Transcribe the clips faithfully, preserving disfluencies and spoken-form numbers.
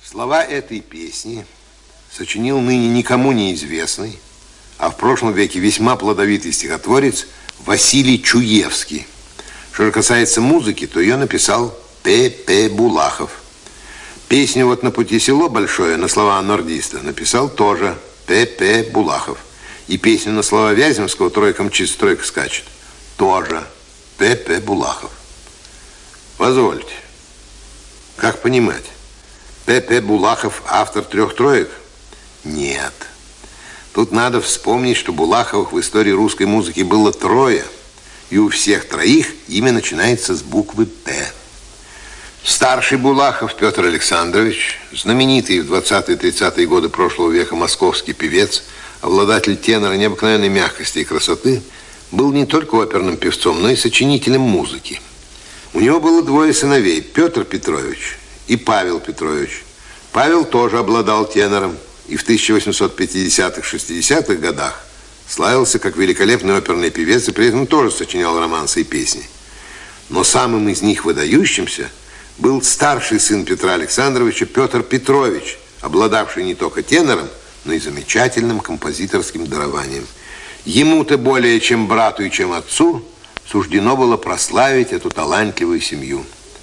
Слова этой песни сочинил ныне никому неизвестный, а в прошлом веке весьма плодовитый стихотворец Василий Чуевский. Что же касается музыки, то ее написал П П Булахов. Песню вот «На пути село большое» на слова нордиста написал тоже П П Булахов. И песню на слова Вяземского «Тройка мчится, тройка скачет» тоже П П Булахов. Позвольте, как понимать? П П Булахов автор трех троек? Нет. Тут надо вспомнить, что Булаховых в истории русской музыки было трое, и у всех троих имя начинается с буквы П. Старший Булахов Петр Александрович, знаменитый в двадцатые-тридцатые годы прошлого века московский певец, обладатель тенора необыкновенной мягкости и красоты, был не только оперным певцом, но и сочинителем музыки. У него было двое сыновей, Петр Петрович и Павел Петрович. Павел тоже обладал тенором и в тысяча восемьсот пятидесятых-шестидесятых годах славился как великолепный оперный певец и при этом тоже сочинял романсы и песни. Но самым из них выдающимся был старший сын Петра Александровича Петр Петрович, обладавший не только тенором, но и замечательным композиторским дарованием. Ему-то более чем брату и чем отцу суждено было прославить эту талантливую семью.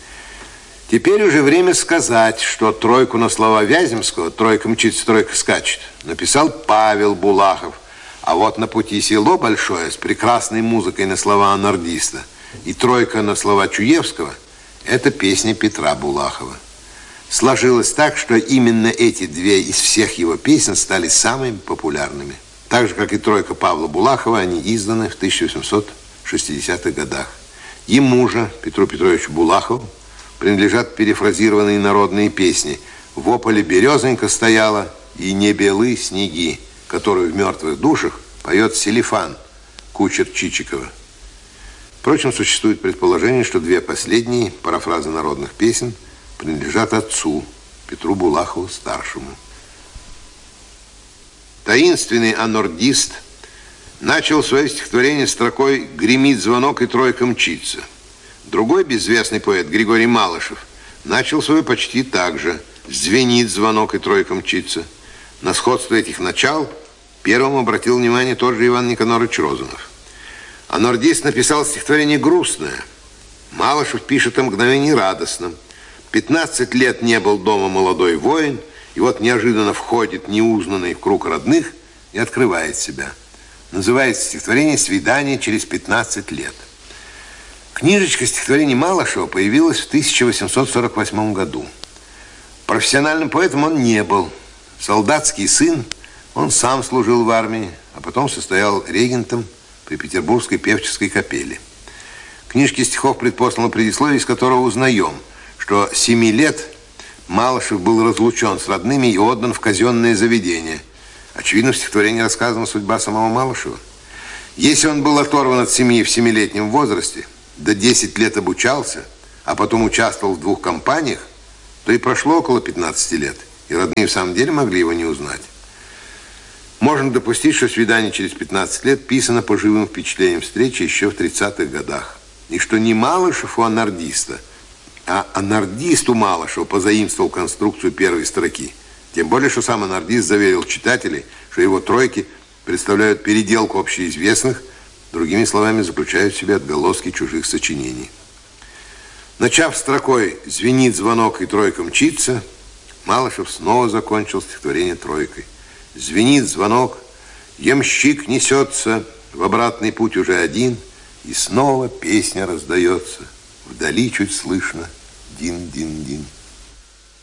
Теперь уже время сказать, что тройку на слова Вяземского «Тройка мчится, тройка скачет» написал Павел Булахов, а вот «На пути село большое» с прекрасной музыкой на слова нордиста и «Тройка» на слова Чуевского – это песня Петра Булахова. Сложилось так, что именно эти две из всех его песен стали самыми популярными. Так же, как и «Тройка» Павла Булахова, они изданы в тысяча восемьсот шестидесятых годах. Ему же, Петру Петровичу Булахову, принадлежат перефразированные народные песни «Во поле березонька стояла» и «Не белы снеги», которую в «Мертвых душах» поет Селифан, кучер Чичикова. Впрочем, существует предположение, что две последние парафразы народных песен принадлежат отцу, Петру Булахову-старшему. Таинственный анордист начал свое стихотворение строкой «Гремит звонок и тройка мчится». Другой безвестный поэт, Григорий Малышев, начал свое почти так же. «Звенит звонок и тройка мчится». На сходство этих начал первым обратил внимание тот же Иван Никонорович Розанов. А нордист написал стихотворение грустное. Малышев пишет о мгновении радостном. пятнадцать лет не был дома молодой воин, и вот неожиданно входит неузнанный в круг родных и открывает себя. Называется стихотворение «Свидание через пятнадцать лет». Книжечка стихотворений Малышева появилась в тысяча восемьсот сорок восьмом году. Профессиональным поэтом он не был. Солдатский сын, он сам служил в армии, а потом состоял регентом при Петербургской певческой капелле. В книжке стихов предпослано предисловие, из которого узнаем, что с семи лет Малышев был разлучен с родными и отдан в казенное заведение. Очевидно, в стихотворении рассказана судьба самого Малышева. Если он был оторван от семьи в семилетнем возрасте, до десяти лет обучался, а потом участвовал в двух кампаниях, то и прошло около пятнадцати лет, и родные в самом деле могли его не узнать. Можно допустить, что «Свидание через пятнадцать лет» писано по живым впечатлениям встречи еще в тридцатых годах. И что не Малышев у анордиста, а анордист у Малышева позаимствовал конструкцию первой строки. Тем более, что сам анордист заверил читателей, что его тройки представляют переделку общеизвестных, другими словами, заключают в себе отголоски чужих сочинений. Начав строкой «Звенит звонок и тройка мчится», Малышев снова закончил стихотворение тройкой. Звенит звонок, ямщик несется, в обратный путь уже один, и снова песня раздается. Вдали чуть слышно дин-дин-дин.